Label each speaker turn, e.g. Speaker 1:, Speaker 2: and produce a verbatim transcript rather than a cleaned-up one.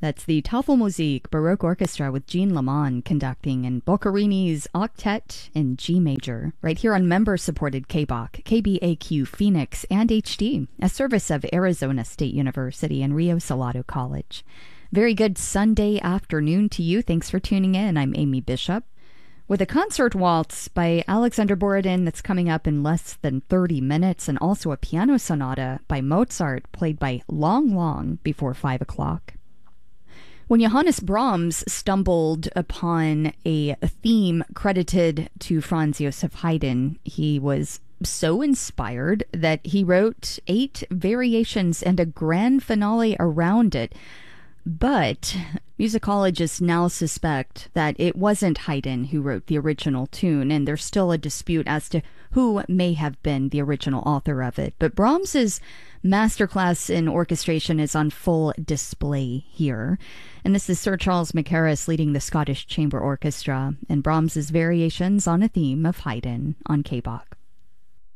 Speaker 1: That's the Tafelmusik Baroque Orchestra with Jean Lamont conducting, and Boccherini's Octet in G major, right here on member-supported K B O C, K B A Q Phoenix, and H D, a service of Arizona State University and Rio Salado College. Very good Sunday afternoon to you. Thanks for tuning in. I'm Amy Bishop, with a concert waltz by Alexander Borodin that's coming up in less than thirty minutes, and also a piano sonata by Mozart played by long, long before five o'clock. When Johannes Brahms stumbled upon a theme credited to Franz Joseph Haydn, he was so inspired that he wrote eight variations and a grand finale around it. But musicologists now suspect that it wasn't Haydn who wrote the original tune, and there's still a dispute as to who may have been the original author of it. But Brahms's masterclass in orchestration is on full display here. And this is Sir Charles Mackerras leading the Scottish Chamber Orchestra, and Brahms's variations on a theme of Haydn on K B O C.